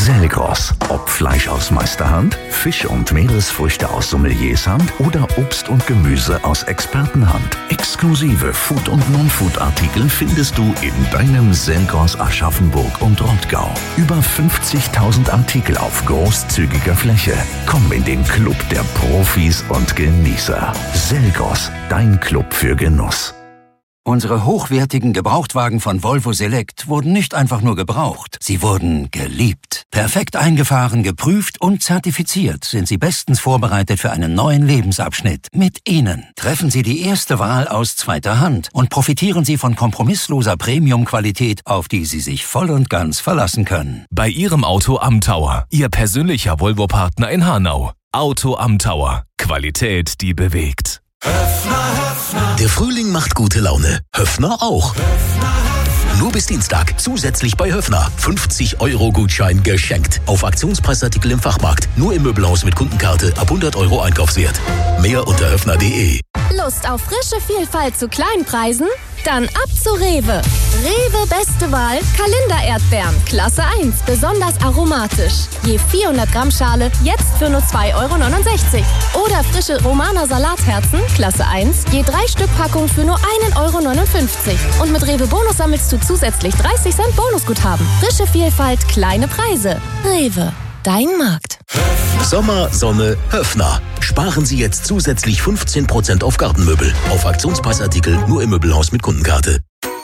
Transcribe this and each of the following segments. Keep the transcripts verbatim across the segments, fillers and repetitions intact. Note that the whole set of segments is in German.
Selgros. Ob Fleisch aus Meisterhand, Fisch und Meeresfrüchte aus Sommeliershand oder Obst und Gemüse aus Expertenhand. Exklusive Food- und Non-Food-Artikel findest du in deinem Selgros Aschaffenburg und Rottgau. Über fünfzigtausend Artikel auf großzügiger Fläche. Komm in den Club der Profis und Genießer. Selgros, dein Club für Genuss. Unsere hochwertigen Gebrauchtwagen von Volvo Select wurden nicht einfach nur gebraucht, sie wurden geliebt. Perfekt eingefahren, geprüft und zertifiziert sind sie bestens vorbereitet für einen neuen Lebensabschnitt. Mit ihnen treffen Sie die erste Wahl aus zweiter Hand und profitieren Sie von kompromissloser Premium-Qualität, auf die Sie sich voll und ganz verlassen können. Bei Ihrem Auto am Tower, Ihr persönlicher Volvo-Partner in Hanau. Auto am Tower. Qualität, die bewegt. Höffner, Höffner. Der Frühling macht gute Laune. Höffner auch. Höffner, Höffner. Nur bis Dienstag zusätzlich bei Höffner. fünfzig Euro Gutschein geschenkt. Auf Aktionspreisartikel im Fachmarkt. Nur im Möbelhaus mit Kundenkarte ab hundert Euro Einkaufswert. Mehr unter höffner punkt de. Lust auf frische Vielfalt zu Kleinpreisen? Dann ab zu Rewe. Rewe beste Wahl, Kalender-Erdbeeren, Klasse eins, besonders aromatisch. Je vierhundert Gramm Schale, jetzt für nur zwei Euro neunundsechzig. Oder frische Romaner Salatherzen, Klasse eins, je drei Stück Packung für nur ein Euro neunundfünfzig. Und mit Rewe Bonus sammelst du zusätzlich dreißig Cent Bonusguthaben. Frische Vielfalt, kleine Preise. Rewe, dein Markt. Sommer, Sonne, Höffner. Sparen Sie jetzt zusätzlich fünfzehn Prozent auf Gartenmöbel. Auf Aktionspreisartikel nur im Möbelhaus mit Kundenkarte.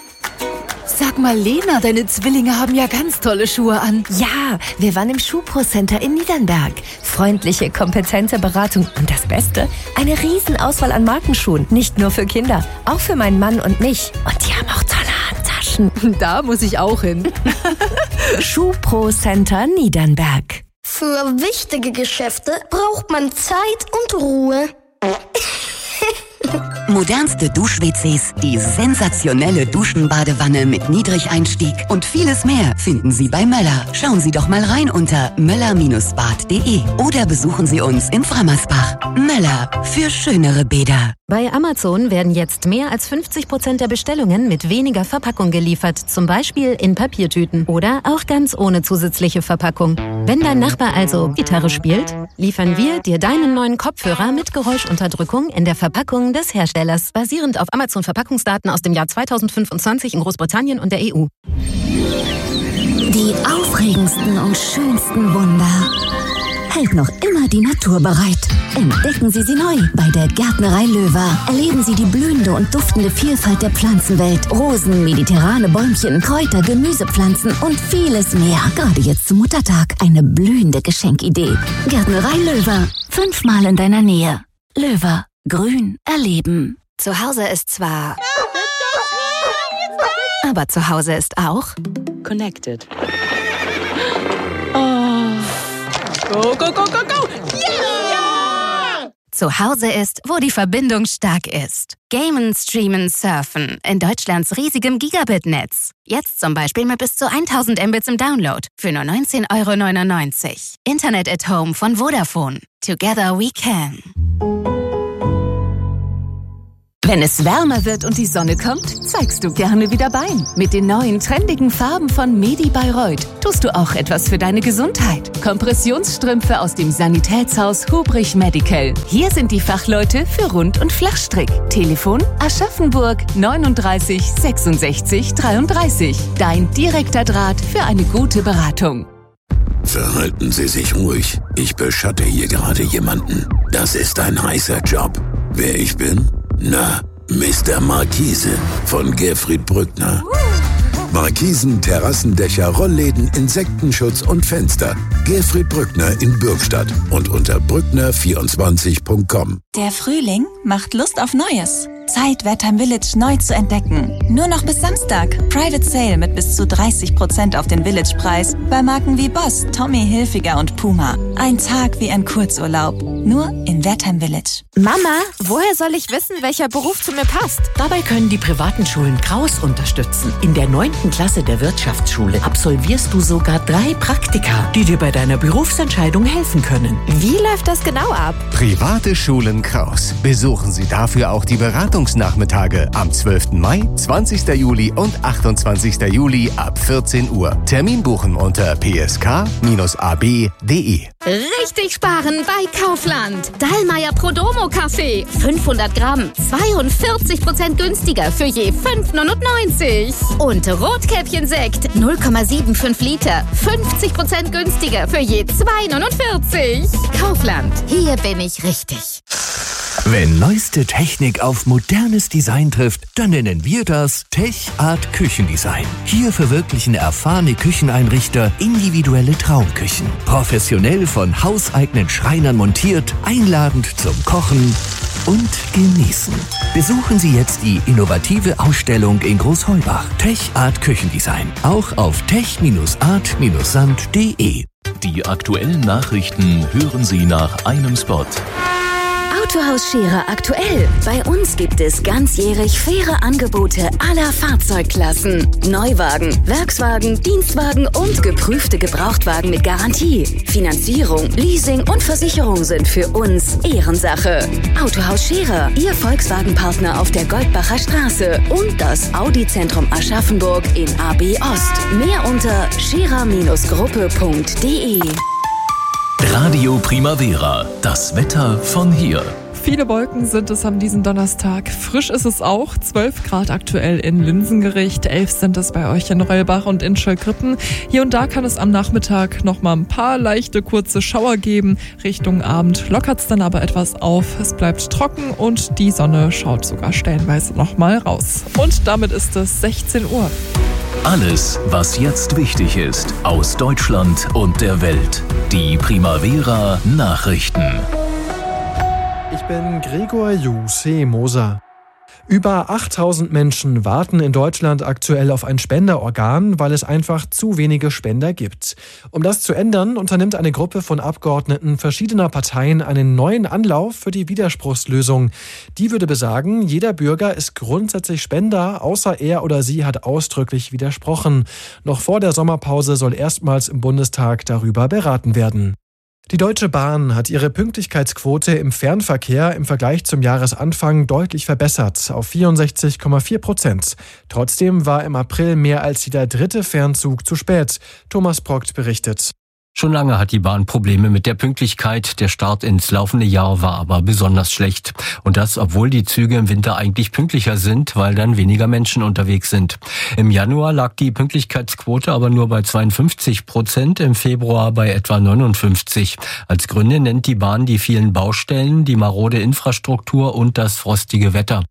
Sag mal, Lena, deine Zwillinge haben ja ganz tolle Schuhe an. Ja, wir waren im Schuhpro-Center in Niedernberg. Freundliche, kompetente Beratung und das Beste, eine Riesenauswahl an Markenschuhen. Nicht nur für Kinder, auch für meinen Mann und mich. Und die haben auch tolle Handtaschen. Da muss ich auch hin. Schuhpro-Center Niedernberg. Für wichtige Geschäfte braucht man Zeit und Ruhe. Modernste Dusch-W Cs, die sensationelle Duschenbadewanne mit Niedrigeinstieg und vieles mehr finden Sie bei Möller. Schauen Sie doch mal rein unter möller Bindestrich bad punkt de oder besuchen Sie uns in Frammersbach. Möller, für schönere Bäder. Bei Amazon werden jetzt mehr als fünfzig Prozent der Bestellungen mit weniger Verpackung geliefert, zum Beispiel in Papiertüten oder auch ganz ohne zusätzliche Verpackung. Wenn dein Nachbar also Gitarre spielt, liefern wir dir deinen neuen Kopfhörer mit Geräuschunterdrückung in der Verpackung des Herstellers, basierend auf Amazon-Verpackungsdaten aus dem Jahr zweitausendfünfundzwanzig in Großbritannien und der E U. Die aufregendsten und schönsten Wunder hält noch immer die Natur bereit. Entdecken Sie sie neu bei der Gärtnerei Löwer. Erleben Sie die blühende und duftende Vielfalt der Pflanzenwelt. Rosen, mediterrane Bäumchen, Kräuter, Gemüsepflanzen und vieles mehr. Gerade jetzt zum Muttertag eine blühende Geschenkidee. Gärtnerei Löwer. Fünfmal in deiner Nähe. Löwer. Grün erleben. Zu Hause ist zwar... Aber zu Hause ist auch... Connected. Go, go, go, go, go! Ja! Zu Hause ist, wo die Verbindung stark ist. Gamen, streamen, surfen. In Deutschlands riesigem Gigabit-Netz. Jetzt zum Beispiel mit bis zu tausend Mbits im Download. Für nur neunzehn Euro neunundneunzig. Internet at Home von Vodafone. Together we can. Wenn es wärmer wird und die Sonne kommt, zeigst du gerne wieder Bein. Mit den neuen trendigen Farben von Medi Bayreuth tust du auch etwas für deine Gesundheit. Kompressionsstrümpfe aus dem Sanitätshaus Hubrich Medical. Hier sind die Fachleute für Rund- und Flachstrick. Telefon Aschaffenburg neununddreißig sechsundsechzig dreiunddreißig. Dein direkter Draht für eine gute Beratung. Verhalten Sie sich ruhig. Ich beschatte hier gerade jemanden. Das ist ein heißer Job. Wer ich bin? Na, Mister Markise von Gerfried Brückner. Markisen, Terrassendächer, Rollläden, Insektenschutz und Fenster. Gerfried Brückner in Bürgstadt und unter brückner vierundzwanzig punkt com. Der Frühling macht Lust auf Neues. Zeit, Wertheim Village neu zu entdecken. Nur noch bis Samstag. Private Sale mit bis zu dreißig Prozent auf den Village-Preis bei Marken wie Boss, Tommy Hilfiger und Puma. Ein Tag wie ein Kurzurlaub. Nur in Wertheim Village. Mama, woher soll ich wissen, welcher Beruf zu mir passt? Dabei können die privaten Schulen Kraus unterstützen. In der neunten Klasse der Wirtschaftsschule absolvierst du sogar drei Praktika, die dir bei deiner Berufsentscheidung helfen können. Wie läuft das genau ab? Private Schulen Kraus. Besuchen Sie dafür auch die Beratungsnachmittage am zwölften Mai, zwanzigsten Juli und achtundzwanzigsten Juli ab vierzehn Uhr. Termin buchen unter p s k Bindestrich a b punkt d e. Richtig sparen bei Kaufland. Dallmayr Prodomo Kaffee. fünfhundert Gramm. zweiundvierzig Prozent günstiger für je fünf neunundneunzig. Und Rotkäppchen-Sekt. null Komma fünfundsiebzig Liter. fünfzig Prozent günstiger für je zwei neunundvierzig. Kaufland. Hier bin ich richtig. Wenn neueste Technik auf modernes Design trifft, dann nennen wir das Tech Art Küchendesign. Hier verwirklichen erfahrene Kücheneinrichter individuelle Traumküchen. Professionell von hauseigenen Schreinern montiert, einladend zum Kochen und Genießen. Besuchen Sie jetzt die innovative Ausstellung in Großheubach. Tech Art Küchendesign. Auch auf tech art sand punkt d e. Die aktuellen Nachrichten hören Sie nach einem Spot. Autohaus Scherer aktuell. Bei uns gibt es ganzjährig faire Angebote aller Fahrzeugklassen. Neuwagen, Werkswagen, Dienstwagen und geprüfte Gebrauchtwagen mit Garantie. Finanzierung, Leasing und Versicherung sind für uns Ehrensache. Autohaus Scherer, Ihr Volkswagen-Partner auf der Goldbacher Straße und das Audi-Zentrum Aschaffenburg in A B Ost. Mehr unter scherer Gruppe punkt d e. Radio Primavera, das Wetter von hier. Viele Wolken sind es am diesem Donnerstag. Frisch ist es auch. zwölf Grad aktuell in Linsengericht, elf sind es bei euch in Reulbach und in Schöllkrippen. Hier und da kann es am Nachmittag noch mal ein paar leichte, kurze Schauer geben. Richtung Abend lockert es dann aber etwas auf. Es bleibt trocken und die Sonne schaut sogar stellenweise noch mal raus. Und damit ist es sechzehn Uhr. Alles, was jetzt wichtig ist, aus Deutschland und der Welt. Die Primavera Nachrichten. Ich bin Gregor Juse Moser. Über achttausend Menschen warten in Deutschland aktuell auf ein Spenderorgan, weil es einfach zu wenige Spender gibt. Um das zu ändern, unternimmt eine Gruppe von Abgeordneten verschiedener Parteien einen neuen Anlauf für die Widerspruchslösung. Die würde besagen, jeder Bürger ist grundsätzlich Spender, außer er oder sie hat ausdrücklich widersprochen. Noch vor der Sommerpause soll erstmals im Bundestag darüber beraten werden. Die Deutsche Bahn hat ihre Pünktlichkeitsquote im Fernverkehr im Vergleich zum Jahresanfang deutlich verbessert, auf vierundsechzig Komma vier Prozent. Trotzdem war im April mehr als jeder dritte Fernzug zu spät. Thomas Prockt berichtet. Schon lange hat die Bahn Probleme mit der Pünktlichkeit. Der Start ins laufende Jahr war aber besonders schlecht. Und das, obwohl die Züge im Winter eigentlich pünktlicher sind, weil dann weniger Menschen unterwegs sind. Im Januar lag die Pünktlichkeitsquote aber nur bei zweiundfünfzig Prozent, im Februar bei etwa neunundfünfzig. Als Gründe nennt die Bahn die vielen Baustellen, die marode Infrastruktur und das frostige Wetter.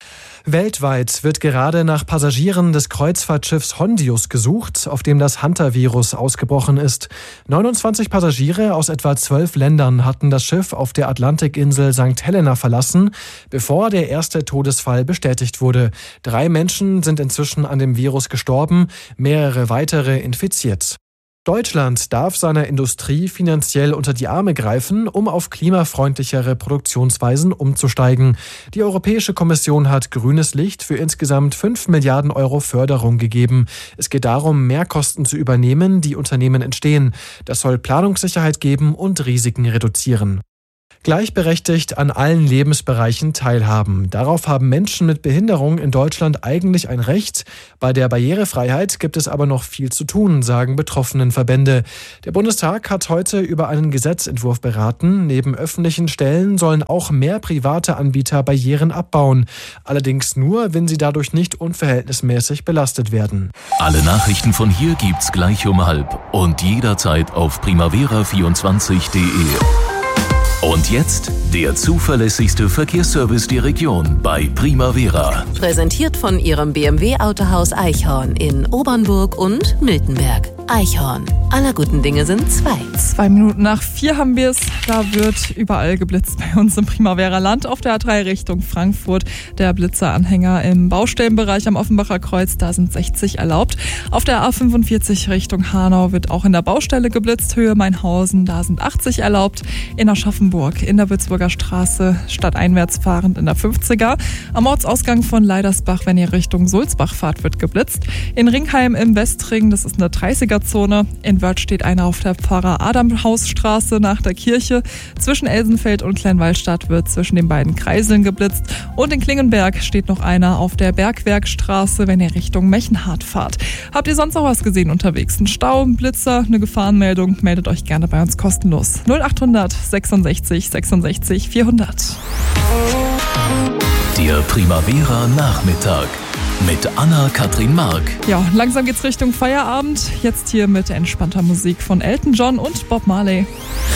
Weltweit wird gerade nach Passagieren des Kreuzfahrtschiffs Hondius gesucht, auf dem das Hunter-Virus ausgebrochen ist. neunundzwanzig Passagiere aus etwa zwölf Ländern hatten das Schiff auf der Atlantikinsel Sankt Helena verlassen, bevor der erste Todesfall bestätigt wurde. Drei Menschen sind inzwischen an dem Virus gestorben, mehrere weitere infiziert. Deutschland darf seiner Industrie finanziell unter die Arme greifen, um auf klimafreundlichere Produktionsweisen umzusteigen. Die Europäische Kommission hat grünes Licht für insgesamt fünf Milliarden Euro Förderung gegeben. Es geht darum, Mehrkosten zu übernehmen, die Unternehmen entstehen. Das soll Planungssicherheit geben und Risiken reduzieren. Gleichberechtigt an allen Lebensbereichen teilhaben. Darauf haben Menschen mit Behinderung in Deutschland eigentlich ein Recht. Bei der Barrierefreiheit gibt es aber noch viel zu tun, sagen Betroffenenverbände. Der Bundestag hat heute über einen Gesetzentwurf beraten. Neben öffentlichen Stellen sollen auch mehr private Anbieter Barrieren abbauen. Allerdings nur, wenn sie dadurch nicht unverhältnismäßig belastet werden. Alle Nachrichten von hier gibt's gleich um halb und jederzeit auf primavera vierundzwanzig punkt de. Und jetzt der zuverlässigste Verkehrsservice der Region bei Primavera. Präsentiert von Ihrem B M W Autohaus Eichhorn in Obernburg und Miltenberg. Eichhorn. aller guten Dinge sind zwei. Zwei Minuten nach vier haben wir es. Da wird überall geblitzt bei uns im Primavera-Land. Auf der A drei Richtung Frankfurt. Der Blitzeranhänger im Baustellenbereich am Offenbacher Kreuz, da sind sechzig erlaubt. Auf der A fünfundvierzig Richtung Hanau wird auch in der Baustelle geblitzt. Höhe Mainhausen, da sind achtzig erlaubt. In Aschaffenburg, in der Würzburger Straße, stadteinwärts fahrend in der fünfziger. Am Ortsausgang von Leidersbach, wenn ihr Richtung Sulzbach fahrt, wird geblitzt. In Ringheim im Westring, das ist eine dreißiger-Zone. In Wörth steht einer auf der Pfarrer-Adam-Hausstraße nach der Kirche. Zwischen Elsenfeld und Kleinwallstadt wird zwischen den beiden Kreiseln geblitzt. Und in Klingenberg steht noch einer auf der Bergwerkstraße, wenn ihr Richtung Mechenhardt fahrt. Habt ihr sonst noch was gesehen unterwegs? Ein Stau, ein Blitzer, eine Gefahrenmeldung? Meldet euch gerne bei uns kostenlos. null achthundert sechsundsechzig sechsundsechzig vierhundert. Der Primavera Nachmittag mit Anna-Kathrin Mark. Ja, langsam geht's Richtung Feierabend. Jetzt hier mit entspannter Musik von Elton John und Bob Marley.